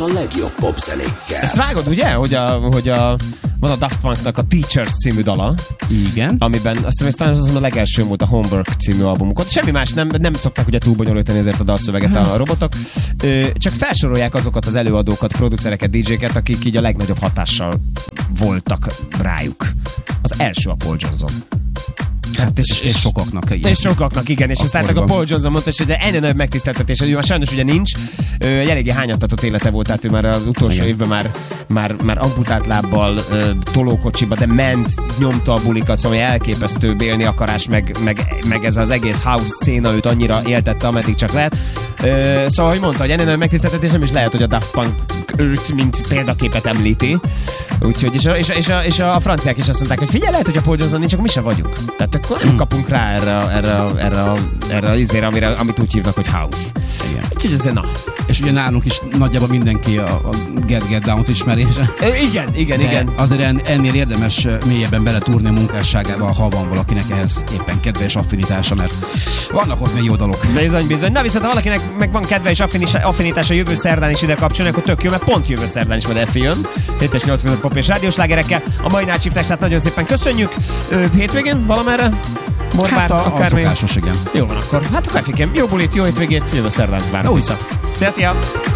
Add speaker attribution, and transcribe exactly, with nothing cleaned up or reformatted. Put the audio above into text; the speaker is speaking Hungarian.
Speaker 1: a legjobb popzenékkel.
Speaker 2: Ezt vágod, ugye? Hogy a, hogy a van a Daft Punknak a Teachers című dala.
Speaker 3: Igen.
Speaker 2: Amiben aztán talán az a legelső volt a Homework című albumukot. Semmi más, nem, nem szokták ugye túl bonyolítani ezért a dalszöveget a robotok. Ö, csak felsorolják azokat az előadókat, producereket, dé jéket, akik így a legnagyobb hatással voltak rájuk. Az első a Paul Johnson.
Speaker 3: Hát és, és, és sokaknak.
Speaker 2: És sokaknak, igen. És ezt láttak a Paul Johnson mondta, hogy de ennél nagyobb megtiszteltetés, hogy ő már sajnos ugye nincs. Ö, eléggé hányattatott élete volt, tehát ő már az utolsó igen. évben már, már, már amputált lábbal, ö, tolókocsiba, de ment, nyomta a bulikat, szóval elképesztő bélni akarás, meg, meg, meg ez az egész house széna őt annyira éltette, ameddig csak lehet. Ö, szóval, hogy mondta, hogy ennél nagyobb megtiszteltetés nem is lehet, hogy a Daft Punk őt, mint példaképet említi. Úgyhogy, és a, és, a, és, a, és a franciák is azt mondták, hogy figyelj, lehet, hogy a Paul Johnson nincs, akkor mi se vagyunk. Tehát akkor nem kapunk rá erre, erre, erre, erre az ízlére, amire, amit úgy hívnak, hogy house.
Speaker 3: Igen.
Speaker 2: Úgyhogy ez na.
Speaker 3: És ugye nálunk is nagyjából mindenki a, a Get Get Down-t ismeri.
Speaker 2: Igen, igen,
Speaker 3: de
Speaker 2: igen.
Speaker 3: Azért ennél érdemes mélyebben beletúrni a munkásságába, ha van valakinek ehhez éppen kedve és affinitása, mert vannak ott még jó dalok.
Speaker 2: Bizony, bizony. Na viszont ha valakinek meg van kedve és affinitása jövő szerdán is ide kapcsolni, akkor tök jó, mert pont jövő szerdán is majd Effi jön. hét és nyolc között pop és rádiós lágerekkel. A mai nácsiftást hát nagyon szépen köszönjük. Hétvégén valamerre? Morbár,
Speaker 3: hát a, a szokásos, igen.
Speaker 2: Jó van akkor. Hát akkor Effikem, jó bulit, jó hétvégét, jövő szerdán várunk vissza. Szia, szia!